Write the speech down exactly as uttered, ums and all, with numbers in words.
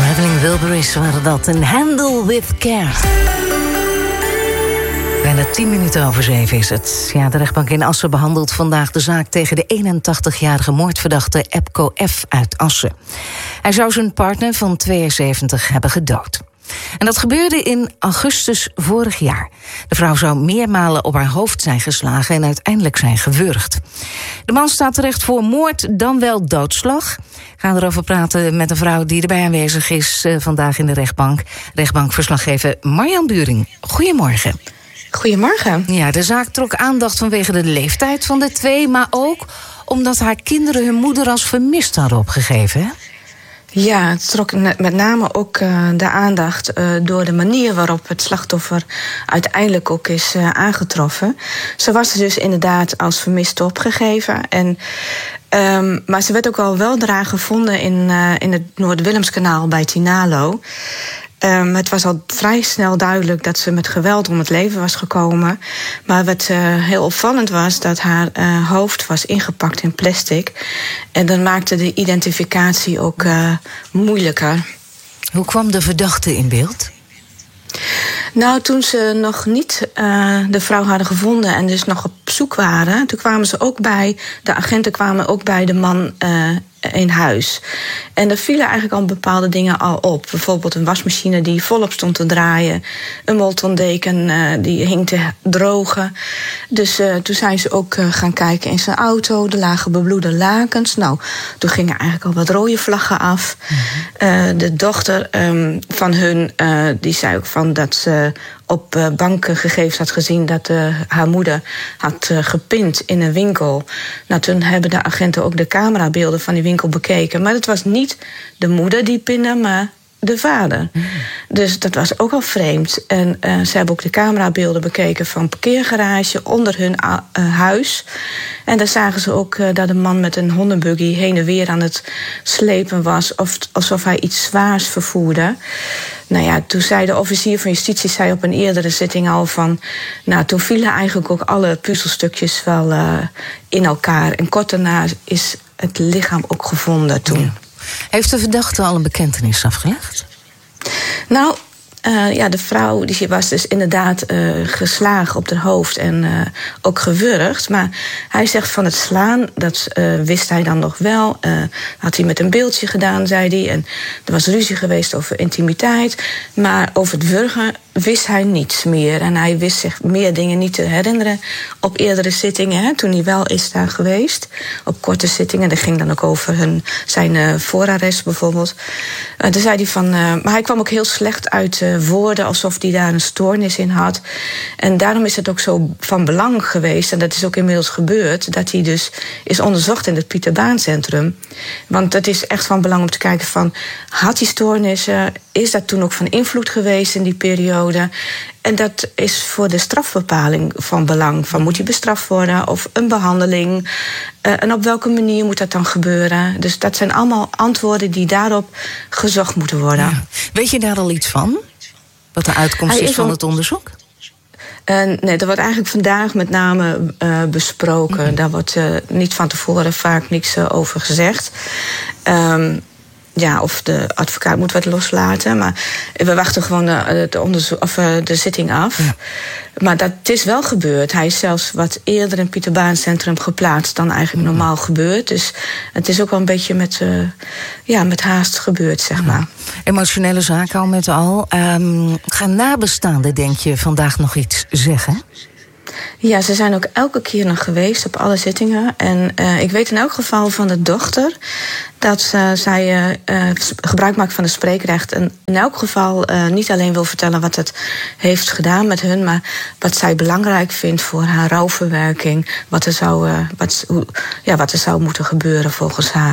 Traveling Wilburys waren dat. Een Handle with Care. Bijna tien minuten over zeven is het. Ja, de rechtbank in Assen behandelt vandaag de zaak tegen de eenentachtigjarige moordverdachte Epco F. uit Assen. Hij zou zijn partner van tweeënzeventig hebben gedood. En dat gebeurde in augustus vorig jaar. De vrouw zou meermalen op haar hoofd zijn geslagen en uiteindelijk zijn gewurgd. De man staat terecht voor moord, dan wel doodslag. We gaan erover praten met een vrouw die erbij aanwezig is uh, vandaag in de rechtbank. Rechtbankverslaggever Marjan Buring. Goedemorgen. Goedemorgen. Ja, de zaak trok aandacht vanwege de leeftijd van de twee, maar ook omdat haar kinderen hun moeder als vermist hadden opgegeven, hè? Ja, het trok met name ook uh, de aandacht uh, door de manier waarop het slachtoffer uiteindelijk ook is uh, aangetroffen. Ze was dus inderdaad als vermist opgegeven. En, um, maar ze werd ook al weldra gevonden in, uh, in het Noord-Willemskanaal bij Tinalo. Um, het was al vrij snel duidelijk dat ze met geweld om het leven was gekomen. Maar wat uh, heel opvallend was, dat haar uh, hoofd was ingepakt in plastic. En dat maakte de identificatie ook uh, moeilijker. Hoe kwam de verdachte in beeld? Nou, toen ze nog niet uh, de vrouw hadden gevonden en dus nog op zoek waren, toen kwamen ze ook bij, de agenten kwamen ook bij de man uh, in huis. En er vielen eigenlijk al bepaalde dingen al op. Bijvoorbeeld een wasmachine die volop stond te draaien. Een moltondeken uh, die hing te drogen. Dus uh, toen zijn ze ook uh, gaan kijken in zijn auto. Er lagen bebloede lakens. Nou, toen gingen eigenlijk al wat rode vlaggen af. Mm-hmm. Uh, de dochter um, van hun, uh, die zei ook van dat ze op uh, bankgegevens had gezien dat uh, haar moeder had uh, gepind in een winkel. Nou, toen hebben de agenten ook de camerabeelden van die winkel bekeken. Maar het was niet de moeder die pinde, maar de vader. Mm. Dus dat was ook al vreemd. En uh, ze hebben ook de camerabeelden bekeken van een parkeergarage onder hun uh, huis. En daar zagen ze ook uh, dat een man met een hondenbuggy heen en weer aan het slepen was, of, alsof hij iets zwaars vervoerde. Nou ja, toen zei de officier van justitie zei op een eerdere zitting al van, nou, toen vielen eigenlijk ook alle puzzelstukjes wel uh, in elkaar. En kort daarna is het lichaam ook gevonden toen. Ja. Heeft de verdachte al een bekentenis afgelegd? Nou, uh, ja, de vrouw die was dus inderdaad uh, geslagen op haar hoofd en uh, ook gewurgd. Maar hij zegt van het slaan, dat uh, wist hij dan nog wel. Uh, had hij met een beeldje gedaan, zei hij. En er was ruzie geweest over intimiteit. Maar over het wurgen wist hij niets meer. En hij wist zich meer dingen niet te herinneren op eerdere zittingen, hè, toen hij wel is daar geweest. Op korte zittingen. Dat ging dan ook over hun, zijn uh, voorarrest bijvoorbeeld. Uh, toen zei hij van, uh, maar hij kwam ook heel slecht uit uh, woorden, alsof hij daar een stoornis in had. En daarom is het ook zo van belang geweest, en dat is ook inmiddels gebeurd, dat hij dus is onderzocht in het Pieter Baan Centrum. Want het is echt van belang om te kijken van, had hij stoornissen? Is dat toen ook van invloed geweest in die periode? En dat is voor de strafbepaling van belang. Van moet hij bestraft worden of een behandeling? Uh, en op welke manier moet dat dan gebeuren? Dus dat zijn allemaal antwoorden die daarop gezocht moeten worden. Ja. Weet je daar al iets van? Wat de uitkomst is, is van het onderzoek? Uh, nee, dat wordt eigenlijk vandaag met name uh, besproken. Mm-hmm. Daar wordt uh, niet van tevoren vaak niks uh, over gezegd. Um, Ja, of de advocaat moet wat loslaten. Maar we wachten gewoon de, de, onderzoek, of de zitting af. Ja. Maar dat het is wel gebeurd. Hij is zelfs wat eerder in Pieter Baan Centrum geplaatst dan eigenlijk mm-hmm. normaal gebeurt. Dus het is ook wel een beetje met, uh, ja, met haast gebeurd, zeg maar. Emotionele zaken al met al. Um, gaan nabestaanden, denk je, vandaag nog iets zeggen? Ja, ze zijn ook elke keer nog geweest op alle zittingen. En uh, ik weet in elk geval van de dochter dat uh, zij uh, gebruik maakt van het spreekrecht. En in elk geval uh, niet alleen wil vertellen wat het heeft gedaan met hun, maar wat zij belangrijk vindt voor haar rouwverwerking. Wat er zou, uh, wat, hoe, ja, wat er zou moeten gebeuren volgens haar.